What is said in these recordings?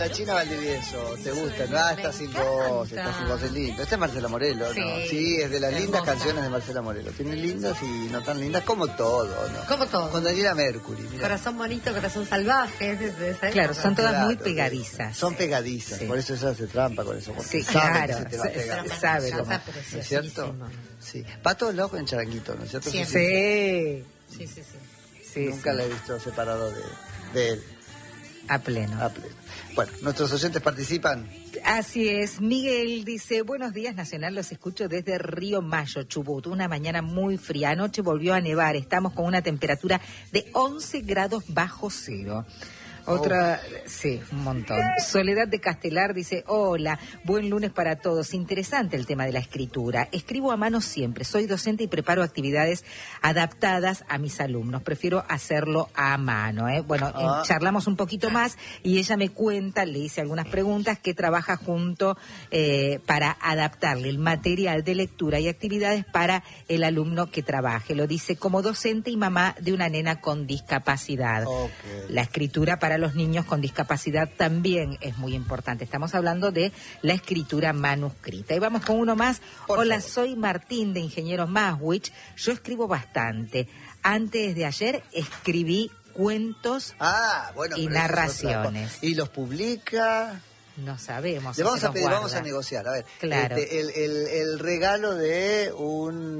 la China Valdivieso, ¿te gusta? No, está sin voz, es lindo. Este es Marcela Morelo, sí, ¿no? Sí, es de las lindas hermosa. canciones de Marcela Morelo. Tiene lindas y no tan lindas, como todo, ¿no? Como todo. Con Daniela Mercury, mira. Corazón bonito, corazón salvaje. De esa Claro, época. son todas Claro, muy pegadizas. Son pegadizas, Sí. por eso ella se trampa con eso. Sí, sabe claro, que se te va a pegar. sabe Está cómo. ¿No es cierto? preciosísimo. Sí. Pato loco en Charanguito, ¿no es cierto? Sí. Sí, Sí. sí, Nunca sí. la he visto separado de él. A pleno. A pleno. Bueno, nuestros oyentes participan. Así es, Miguel dice, buenos días Nacional, los escucho desde Río Mayo, Chubut, una mañana muy fría, anoche volvió a nevar, estamos con una temperatura de 11 grados bajo cero. Otra, sí, un montón. Soledad de Castelar dice, hola, buen lunes para todos. Interesante el tema de la escritura. Escribo a mano siempre. Soy docente y preparo actividades adaptadas a mis alumnos. Prefiero hacerlo a mano. Bueno, charlamos un poquito más y ella me cuenta, le hice algunas preguntas, que trabaja junto para adaptarle el material de lectura y actividades para el alumno que trabaje. Lo dice como docente y mamá de una nena con discapacidad. Okay. La escritura para los niños con discapacidad también es muy importante. Estamos hablando de la escritura manuscrita. Y vamos con uno más. Hola, soy Martín de Ingenieros Maswich. Yo escribo bastante. Antes de ayer escribí cuentos y narraciones. ¿Y los publica? No sabemos. Le vamos a pedir, vamos a negociar. A ver, claro. El regalo de un...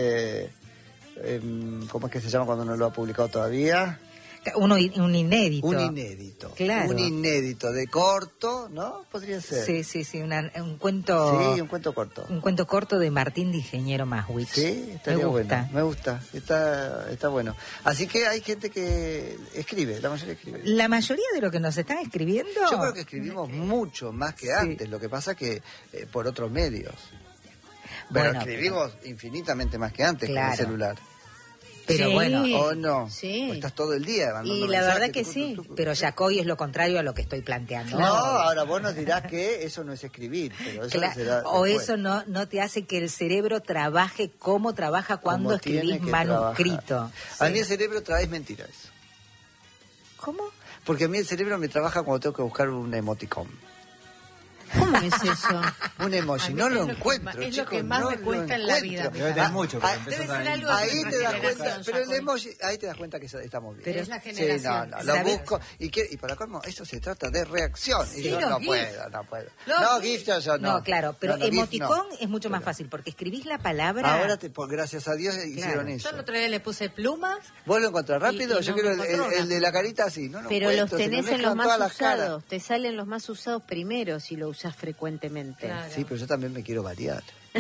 ¿cómo es que se llama cuando no lo ha publicado todavía? Un inédito. Un inédito. Claro. Un inédito de corto, ¿no? Podría ser. Sí, un cuento. Sí, un cuento corto. Un cuento corto de Martín de Ingeniero Maswich. Sí, estaría bueno. Me gusta. Está bueno. Así que hay gente que escribe, la mayoría escribe. La mayoría de lo que nos están escribiendo. Yo creo que escribimos mucho más que antes. Lo que pasa que por otros medios. Pero escribimos infinitamente más que antes con el celular. Pero bueno, o no, sí. O estás todo el día mandando y la verdad que sí, pero Yacoy es lo contrario a lo que estoy planteando. No, ahora vos nos dirás que eso no es escribir, pero eso será o después. eso no te hace que el cerebro trabaje como trabaja cuando como escribís manuscrito. A mí el cerebro es mentira eso. ¿Cómo? Porque a mí el cerebro me trabaja cuando tengo que buscar un emoticón. ¿Cómo es eso? Un emoji, no lo encuentro, es chicos, lo que más no me cuesta en la vida. Debe tener mucho, debe ser algo ahí de te das generación, cuenta, pero el Jacob. emoji, ahí te das cuenta que estamos bien. Pero es la generación. Sí, lo busco, y para colmo, esto se trata de reacción, y yo no puedo. No, GIF yo no. No, claro, pero no, emoticón GIF es mucho más fácil, porque escribís la palabra... Ahora, gracias a Dios, hicieron eso. Yo el otro día le puse plumas. ¿Vos lo encontrás rápido? Y yo no quiero me encontró el de la carita así, ¿no? Pero los tenés en los más usados, te salen los más usados primero si lo usás frecuentemente. Claro. Sí, pero yo también me quiero variar.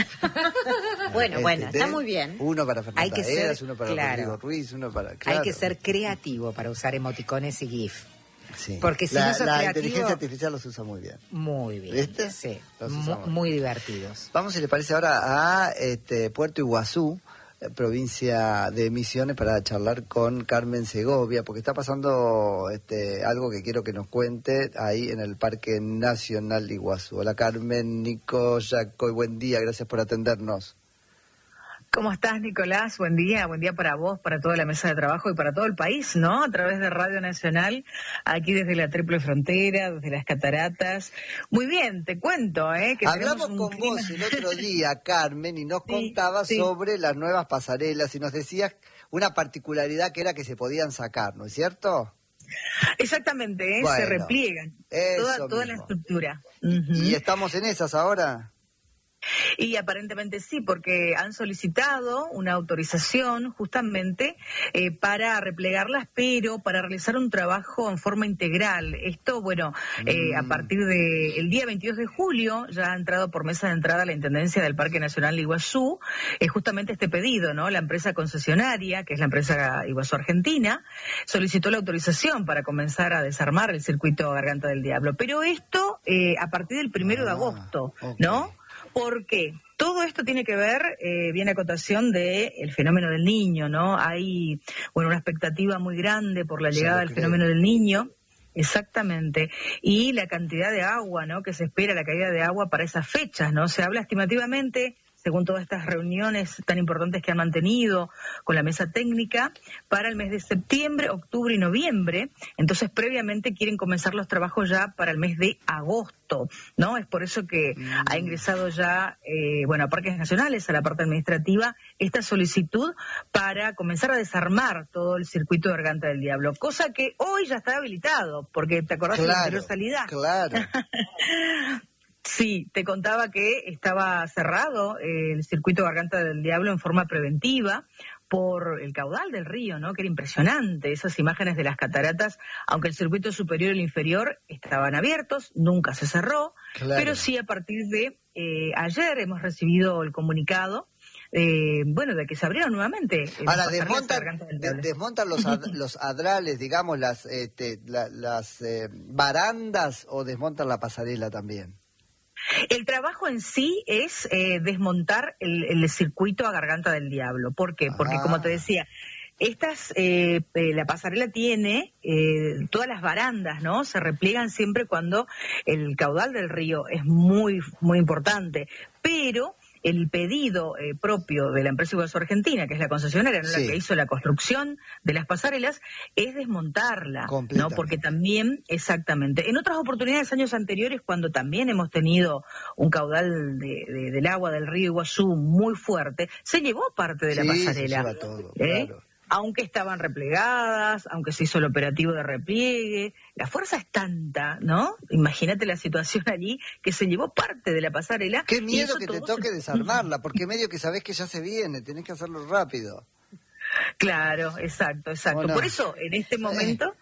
Bueno, está muy bien. Uno para Fernanda Eras, uno para claro. Rodrigo Ruiz, uno para... Hay que ser creativo para usar emoticones y GIF. Sí. Porque si no sos la creativo... inteligencia artificial los usa muy bien. Muy bien. ¿Viste? Sí, Los usa muy divertidos. Vamos, si le parece, ahora a Puerto Iguazú, provincia de Misiones, para charlar con Carmen Segovia, porque está pasando algo que quiero que nos cuente ahí en el Parque Nacional de Iguazú. Hola Carmen, Nico, Jacoy, buen día, gracias por atendernos. ¿Cómo estás, Nicolás? Buen día para vos, para toda la mesa de trabajo y para todo el país, ¿no? A través de Radio Nacional, aquí desde la Triple Frontera, desde las Cataratas. Muy bien, te cuento, que hablamos con vos el otro día, Carmen, y nos contabas sobre las nuevas pasarelas y nos decías una particularidad que era que se podían sacar, ¿no es cierto? Exactamente, bueno, se repliegan toda la estructura. ¿Y estamos en esas ahora? Y aparentemente sí, porque han solicitado una autorización justamente para replegarlas, pero para realizar un trabajo en forma integral. Esto, a partir del día 22 de julio ya ha entrado por mesa de entrada a la Intendencia del Parque Nacional de Iguazú, justamente este pedido, ¿no? La empresa concesionaria, que es la empresa Iguazú Argentina, solicitó la autorización para comenzar a desarmar el circuito Garganta del Diablo. Pero esto a partir del 1 de agosto, ¿no? Porque todo esto tiene que ver, viene a acotación del fenómeno del niño, ¿no? Hay, una expectativa muy grande por la llegada del fenómeno del niño, exactamente, y la cantidad de agua, ¿no? Que se espera, la caída de agua para esas fechas, ¿no? Se habla estimativamente según todas estas reuniones tan importantes que han mantenido con la mesa técnica, para el mes de septiembre, octubre y noviembre. Entonces, previamente quieren comenzar los trabajos ya para el mes de agosto, ¿no? Es por eso que ha ingresado ya, a Parques Nacionales, a la parte administrativa, esta solicitud para comenzar a desarmar todo el circuito de Garganta del Diablo, cosa que hoy ya está habilitado, porque te acordás de la anterior salida. Claro. Sí, te contaba que estaba cerrado el circuito Garganta del Diablo en forma preventiva por el caudal del río, ¿no? Que era impresionante, esas imágenes de las cataratas, aunque el circuito superior y el inferior estaban abiertos, nunca se cerró, pero sí a partir de ayer hemos recibido el comunicado de que se abrieron nuevamente. Ahora, desmontan los adrales, digamos, las barandas, o desmontan la pasarela también. El trabajo en sí es desmontar el circuito a Garganta del Diablo. ¿Por qué? Porque, como te decía, la pasarela tiene todas las barandas, ¿no? Se repliegan siempre cuando el caudal del río es muy, muy importante, pero el pedido propio de la empresa Iguazú Argentina, que es la concesionaria, ¿no? La que hizo la construcción de las pasarelas, es desmontarla, ¿no? Porque también, exactamente, en otras oportunidades, años anteriores, cuando también hemos tenido un caudal del agua del río Iguazú muy fuerte, se llevó parte de la pasarela. Se lleva todo, claro. Aunque estaban replegadas, aunque se hizo el operativo de repliegue, la fuerza es tanta, ¿no? Imagínate la situación allí, que se llevó parte de la pasarela. Qué miedo que te toque desarmarla, porque medio que sabés que ya se viene, tenés que hacerlo rápido. Claro, exacto. Bueno, por eso, en este momento,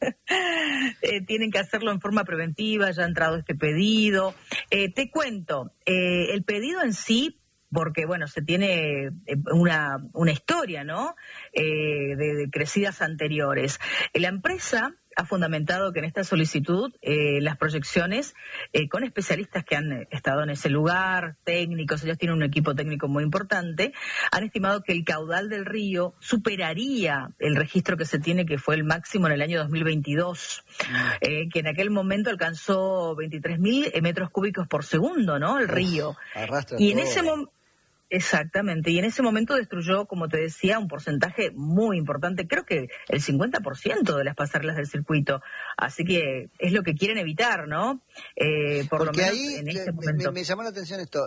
tienen que hacerlo en forma preventiva, ya ha entrado este pedido. Te cuento, el pedido en sí, porque, se tiene una historia, ¿no?, de crecidas anteriores. La empresa ha fundamentado que en esta solicitud las proyecciones con especialistas que han estado en ese lugar, técnicos, ellos tienen un equipo técnico muy importante, han estimado que el caudal del río superaría el registro que se tiene, que fue el máximo en el año 2022, que en aquel momento alcanzó 23.000 metros cúbicos por segundo, ¿no?, el río. Arrastra y todo. en ese momento... Exactamente, y en ese momento destruyó, como te decía, un porcentaje muy importante, creo que el 50% de las pasarelas del circuito, así que es lo que quieren evitar, ¿no? Por Porque lo menos ahí en este momento. me llamó la atención esto,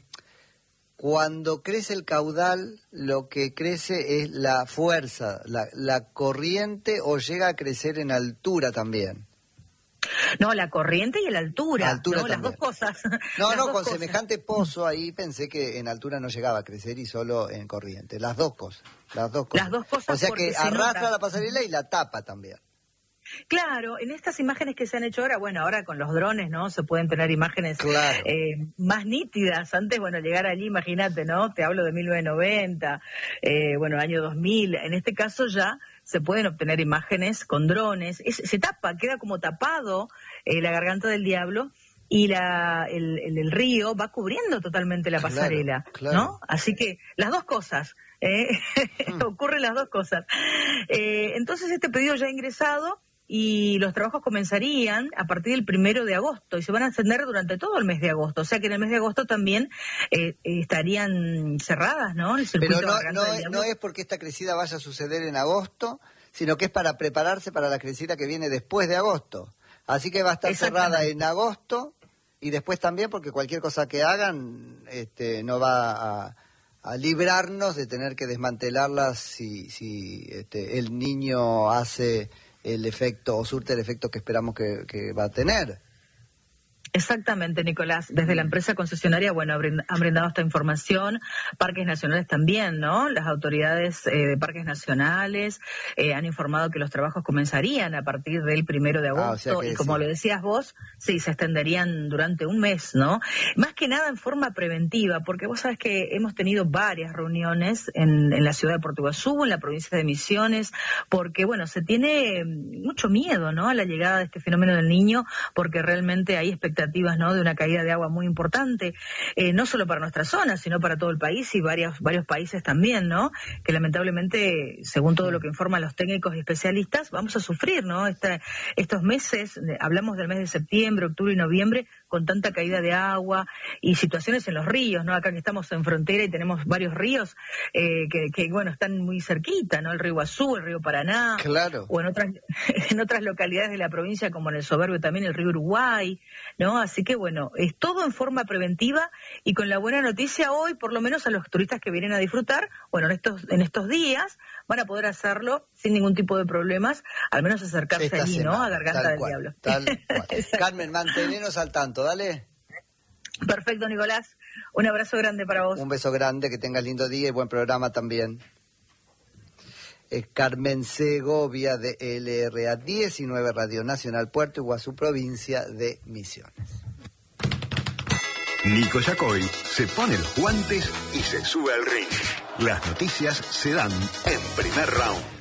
cuando crece el caudal, lo que crece es la fuerza, la corriente, o llega a crecer en altura también. No, la corriente y la altura, ¿no? Las dos cosas. Con semejante pozo ahí pensé que en altura no llegaba a crecer y solo en corriente. Las dos cosas. O sea que arrastra la pasarela y la tapa también. Claro, en estas imágenes que se han hecho ahora con los drones, ¿no? Se pueden tener imágenes más nítidas. Antes, llegar allí, imagínate, ¿no? Te hablo de 1990, año 2000. En este caso ya se pueden obtener imágenes con drones. Se tapa, queda como tapado la Garganta del Diablo, y el río va cubriendo totalmente la pasarela, ¿no? Así que las dos cosas, ocurren las dos cosas. Entonces este pedido ya ha ingresado, y los trabajos comenzarían a partir del 1 de agosto y se van a extender durante todo el mes de agosto. O sea que en el mes de agosto también estarían cerradas, ¿no? El circuito. Pero no es porque esta crecida vaya a suceder en agosto, sino que es para prepararse para la crecida que viene después de agosto. Así que va a estar cerrada en agosto, y después también, porque cualquier cosa que hagan no va a librarnos de tener que desmantelarlas si el niño hace el efecto o surte el efecto que esperamos que va a tener. Exactamente, Nicolás. Desde la empresa concesionaria, han brindado esta información. Parques Nacionales también, ¿no? Las autoridades de Parques Nacionales han informado que los trabajos comenzarían a partir del 1 de agosto. Y como lo decías vos, se extenderían durante un mes, ¿no? Más que nada en forma preventiva, porque vos sabés que hemos tenido varias reuniones en la ciudad de Puerto Iguazú, en la provincia de Misiones, porque, se tiene mucho miedo, ¿no?, a la llegada de este fenómeno del Niño, porque realmente hay expectativas expectativas, ¿no?, de una caída de agua muy importante, no solo para nuestra zona, sino para todo el país y varios países también, ¿no?, que lamentablemente, según todo lo que informan los técnicos y especialistas, vamos a sufrir, ¿no?, estos meses, hablamos del mes de septiembre, octubre y noviembre, con tanta caída de agua y situaciones en los ríos, ¿no? Acá que estamos en frontera y tenemos varios ríos que bueno, están muy cerquita, ¿no? El río Iguazú, el río Paraná, claro, o en otras localidades de la provincia, como en el Soberbio también el río Uruguay, ¿no? Así que bueno, es todo en forma preventiva y con la buena noticia hoy, por lo menos a los turistas que vienen a disfrutar, bueno, en estos días van a poder hacerlo sin ningún tipo de problemas, al menos acercarse esta allí, semana, ¿no? A Garganta del cual, Diablo. Tal cual. Carmen, mantenenos al tanto, dale. Perfecto, Nicolás. Un abrazo grande para vos. Un beso grande, que tengas lindo día y buen programa también. Es Carmen Segovia de LRA 19 Radio Nacional Puerto Iguazú, provincia de Misiones. Nico Yacoy se pone los guantes y se sube al ring. Las noticias se dan en primer round.